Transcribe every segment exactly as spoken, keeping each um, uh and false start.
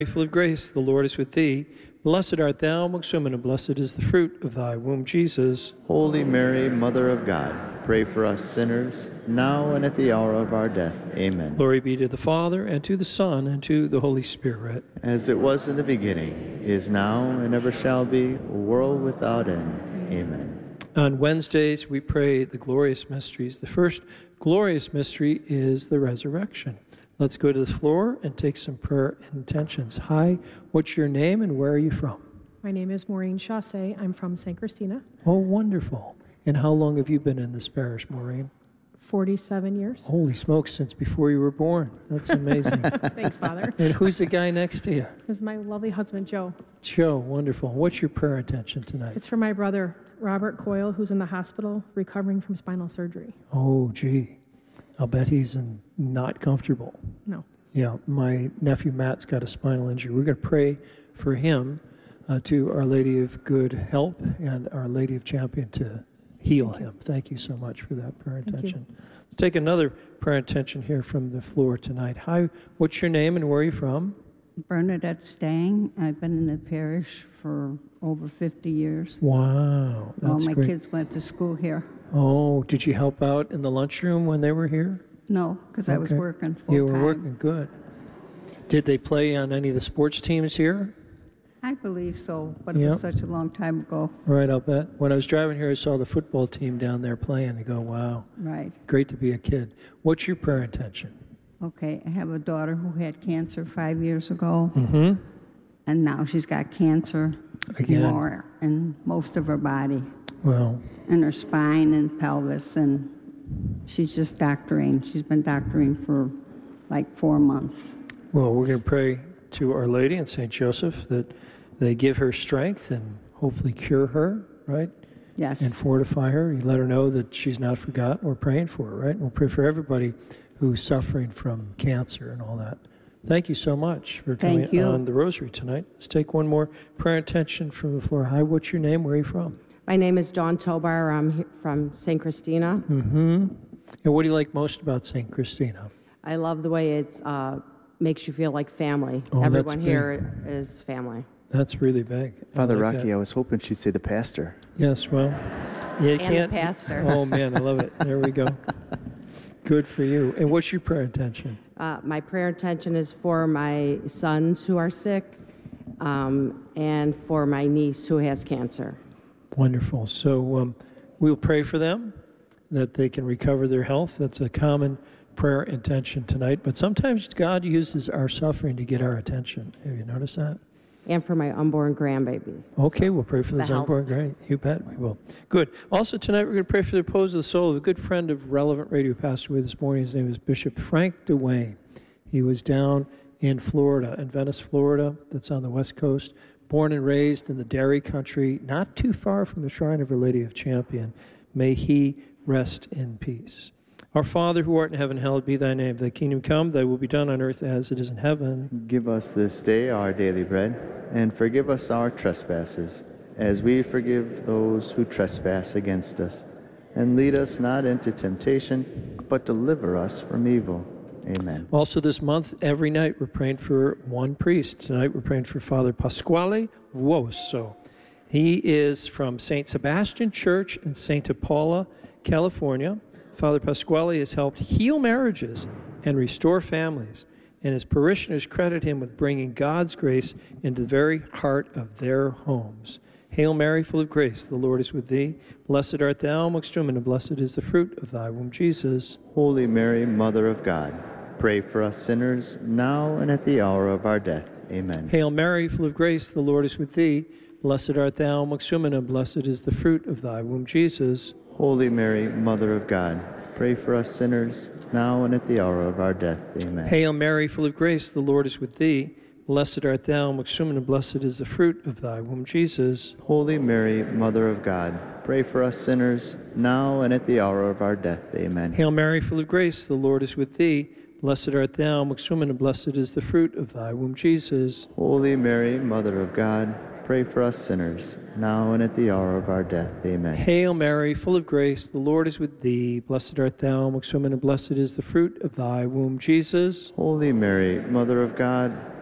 Full of grace, the Lord is with thee. Blessed art thou amongst women, and blessed is the fruit of thy womb, Jesus. Holy Mary, Mother of God, pray for us sinners, now and at the hour of our death. Amen. Glory be to the Father, and to the Son, and to the Holy Spirit. As it was in the beginning, is now, and ever shall be, a world without end. Amen. On Wednesdays, we pray the glorious mysteries. The first glorious mystery is the resurrection. Let's go to the floor and take some prayer intentions. Hi, what's your name and where are you from? My name is Maureen Chassé. I'm from Saint Christina. Oh, wonderful. And how long have you been in this parish, Maureen? forty-seven years. Holy smokes, since before you were born. That's amazing. Thanks, Father. And who's the guy next to you? This is my lovely husband, Joe. Joe, wonderful. What's your prayer intention tonight? It's for my brother, Robert Coyle, who's in the hospital recovering from spinal surgery. Oh, gee. I'll bet he's in, not comfortable. No. Yeah, my nephew Matt's got a spinal injury. We're going to pray for him uh, to Our Lady of Good Help and Our Lady of Champion to heal Thank him. Thank you so much for that prayer Thank intention. you. Let's take another prayer intention here from the floor tonight. Hi, what's your name and where are you from? Bernadette Stang. I've been in the parish for over fifty years. Wow, that's All my great. kids went to school here. Oh, did you help out in the lunchroom when they were here? No, because I was Okay. working full You were time. working, good. Did they play on any of the sports teams here? I believe so, but it Yeah. was such a long time ago. Right, I'll bet. When I was driving here, I saw the football team down there playing. I go, wow, Right. great to be a kid. What's your prayer intention? Okay, I have a daughter who had cancer five years ago, Mm-hmm. and now she's got cancer Again. more in most of her body, Well, in her spine and pelvis, and she's just doctoring. She's been doctoring for like four months. well, we're going to pray to Our Lady and Saint Joseph that they give her strength and hopefully cure her, right? Yes. And fortify her. You let her know that she's not forgotten. We're praying for her, right? We'll pray for everybody who's suffering from cancer and all that. Thank you so much for coming Thank you. on the Rosary tonight. Let's take one more prayer intention from the floor. Hi, what's your name? Where are you from? My name is Dawn Tobar. I'm he- from Saint Christina. Mm-hmm. And what do you like most about Saint Christina? I love the way it uh, makes you feel like family. Oh, that's Everyone big. here is family. That's really big. I Father like Rocky, that. I was hoping she'd say the pastor. Yes, well, you And the can't. pastor. Oh man, I love it. There we go. Good for you. And what's your prayer intention? Uh, my prayer intention is for my sons who are sick um, and for my niece who has cancer. Wonderful. So um, we'll pray for them that they can recover their health. That's a common prayer intention tonight. But sometimes God uses our suffering to get our attention. Have you noticed that? And for my unborn grandbabies. Okay, we'll pray for the this health. unborn. Great. You bet we will. Good. Also tonight we're going to pray for the repose of the soul of a good friend of Relevant Radio who passed away this morning. His name is Bishop Frank DeWayne. He was down in Florida, in Venice, Florida. That's on the West Coast. Born and raised in the dairy country, not too far from the Shrine of Our Lady of Champion. May he rest in peace. Our Father, who art in heaven, hallowed be thy name. Thy kingdom come, thy will be done on earth as it is in heaven. Give us this day our daily bread, and forgive us our trespasses, as we forgive those who trespass against us. And lead us not into temptation, but deliver us from evil. Amen. Also this month, every night, we're praying for one priest. Tonight, we're praying for Father Pasquale Vuoso. He is from Saint Sebastian Church in Santa Paula, California. Father Pasquale has helped heal marriages and restore families, and his parishioners credit him with bringing God's grace into the very heart of their homes. Hail Mary, full of grace, the Lord is with thee. Blessed art thou amongst women, and blessed is the fruit of thy womb, Jesus. Holy Mary, Mother of God, pray for us sinners, now and at the hour of our death. Amen. Hail Mary, full of grace, the Lord is with thee. Blessed art thou amongst women, and blessed is the fruit of thy womb, Jesus. Holy Mary, Mother of God, pray for us sinners, now and at the hour of our death. Amen. Hail Mary, full of grace, the Lord is with thee. Blessed art thou amongst women, and blessed is the fruit of thy womb, Jesus. Holy Mary, Mother of God, pray for us sinners, now and at the hour of our death. Amen. Hail Mary, full of grace, the Lord is with thee. Blessed art thou amongst women, and blessed is the fruit of thy womb, Jesus. Holy Mary, Mother of God, pray for us sinners, now and at the hour of our death. Amen. Hail Mary, full of grace, the Lord is with thee. Blessed art thou amongst women, and blessed is the fruit of thy womb, Jesus. Holy Mary, Mother of God,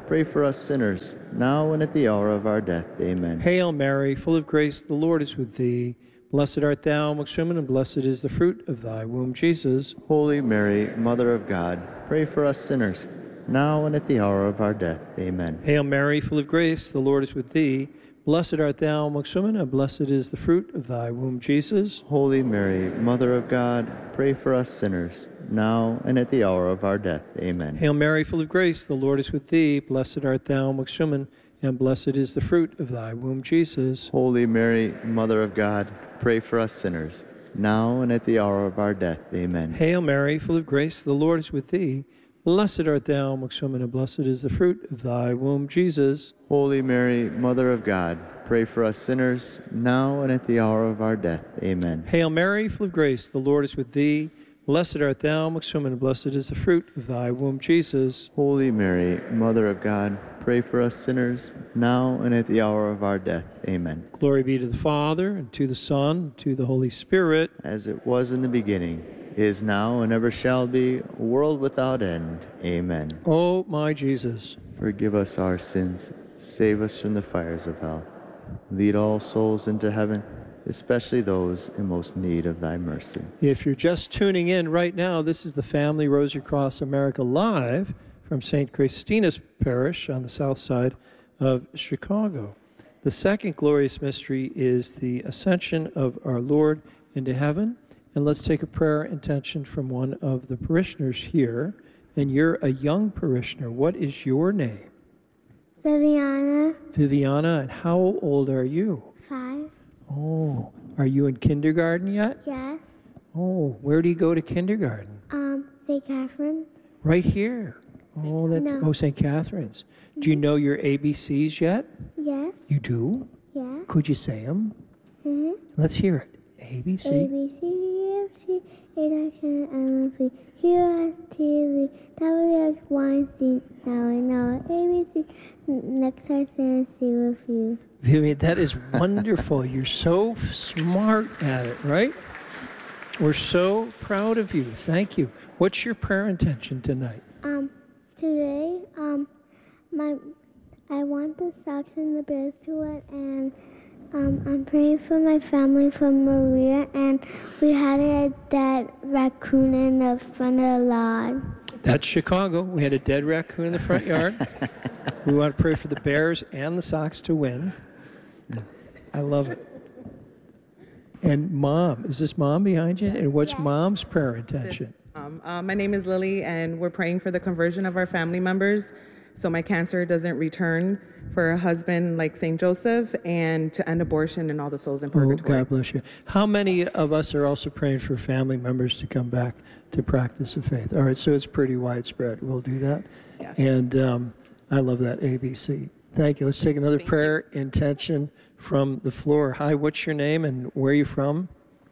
pray for us sinners, now and at the hour of our death. Amen. Hail Mary, full of grace, the Lord is with thee. Blessed art thou amongst women, and blessed is the fruit of thy womb, Jesus. Holy Mary, Mother of God, pray for us sinners, now and at the hour of our death. Amen. Hail Mary, full of grace, the Lord is with thee. Blessed art thou amongst women, and blessed is the fruit of thy womb, Jesus. Holy Mary, Mother of God, pray for us sinners, now and at the hour of our death. Amen. Hail Mary, full of grace, the Lord is with thee. Blessed art thou amongst women, and blessed is the fruit of thy womb, Jesus. Holy Mary, Mother of God, pray for us sinners, now and at the hour of our death. Amen. Hail Mary, full of grace, the Lord is with thee. Blessed art thou amongst women, and blessed is the fruit of thy womb, Jesus. Holy Mary, Mother of God, pray for us sinners, now and at the hour of our death. Amen. Hail Mary, full of grace, the Lord is with thee. Blessed art thou amongst women, and blessed is the fruit of thy womb, Jesus. Holy Mary, Mother of God, pray for us sinners, now and at the hour of our death. Amen. Glory be to the Father, and to the Son, and to the Holy Spirit. As it was in the beginning, is now, and ever shall be, world without end. Amen. O my Jesus, forgive us our sins, save us from the fires of hell. Lead all souls into heaven, especially those in most need of thy mercy. If you're just tuning in right now, this is the Family Rosary Cross America Live from Saint Christina's Parish on the south side of Chicago. The second glorious mystery is the ascension of our Lord into heaven. And let's take a prayer intention from one of the parishioners here. And you're a young parishioner. What is your name? Viviana. Viviana, and how old are you? Five. Oh, are you in kindergarten yet? Yes. Oh, where do you go to kindergarten? Um, Saint Catherine. Right here. Oh, that's No. oh Saint Catherine's. Do you know your A B Cs yet? Yes. You do? Yeah. Could you say them? Mm-hmm. Let's hear it. A B C. A B C D F G H I J L M P Q S T V W X Y Z. Now I know A B C. Next time I see with you. Vivian, that is wonderful. You're so smart at it, right? We're so proud of you. Thank you. What's your prayer intention tonight? Um, today, um, my, I want the socks and the bears to wet, and um, I'm praying for my family, for Maria, and we had a dead raccoon in the front of the lawn. That's Chicago. We had a dead raccoon in the front yard. We want to pray for the Bears and the Sox to win. I love it. And Mom, is this Mom behind you? And what's Yes. Mom's prayer intention? Um, uh, my name is Lily, and we're praying for the conversion of our family members so my cancer doesn't return, for a husband like Saint Joseph, and to end abortion and all the souls in Oh, purgatory. God bless you. How many of us are also praying for family members to come back to practice of faith? All right, so it's pretty widespread. We'll do that. Yes. And um, I love that A B C. Thank you. Let's take another Thank prayer intention from the floor. Hi, what's your name and where are you from?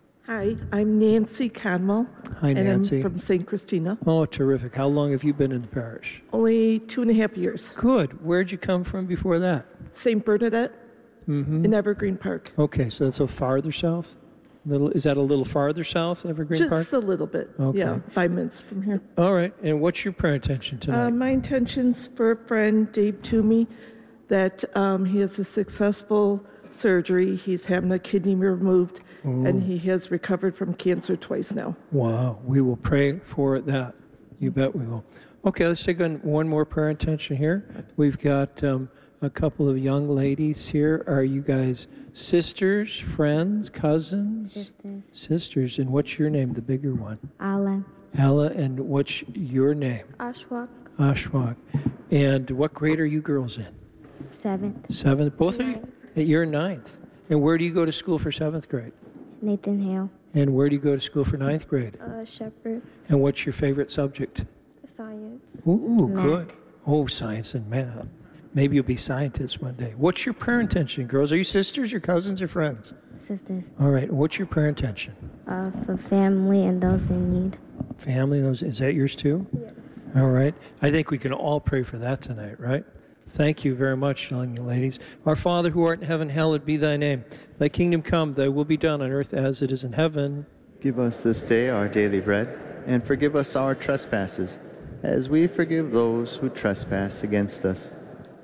Hi, I'm Nancy Conwell. Hi, Nancy. And I'm from Saint Christina. Oh, terrific. How long have you been in the parish? Only two and a half years. Good. Where'd you come from before that? Saint Bernadette Mm-hmm. in Evergreen Park. Okay, so that's a farther south? Little, is that a little farther south, Evergreen Just Park? a little bit. Okay. Yeah, five minutes from here. All right. And what's your prayer intention tonight? Uh, my intention's for a friend, Dave Toomey, that um, he has a successful surgery. He's having a kidney removed, and he has recovered from cancer twice now. Wow. We will pray for that. You bet we will. Okay, let's take on one more prayer intention here. We've got um, a couple of young ladies here. Are you guys sisters, friends, cousins? Sisters. Sisters. And what's your name, the bigger one? Alan. Ella. And what's your name? Ashwak. Ashwak. And what grade are you girls in? Seventh. Seventh? Both of you? You're in ninth. And where do you go to school for seventh grade? Nathan Hale. And where do you go to school for ninth grade? Uh, Shepherd. And what's your favorite subject? Science. Ooh, Math. good. Oh, science and math. Maybe you'll be scientists one day. What's your prayer intention, girls? Are you sisters or cousins or friends? Sisters. All right. What's your prayer intention? Uh, for family and those in need. Family, those is that yours too? Yes. All right. I think we can all pray for that tonight, right? Thank you very much, young ladies. Our Father who art in heaven, hallowed be thy name. Thy kingdom come, thy will be done on earth as it is in heaven. Give us this day our daily bread, and forgive us our trespasses, as we forgive those who trespass against us.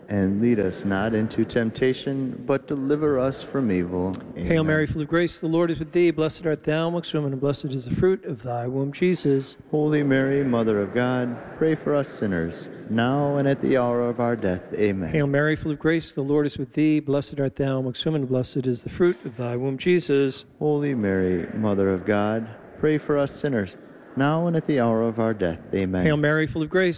And lead us not into temptation, but deliver us from evil. Amen. Hail Mary, full of grace, the Lord is with thee. Blessed art thou amongst women, and blessed is the fruit of thy womb, Jesus. Holy Mary, Mother of God, pray for us sinners, now and at the hour of our death. Amen. Hail Mary, full of grace, the Lord is with thee. Blessed art thou amongst women, and blessed is the fruit of thy womb, Jesus. Holy Mary, Mother of God, pray for us sinners, now and at the hour of our death. Amen. Hail Mary, full of grace,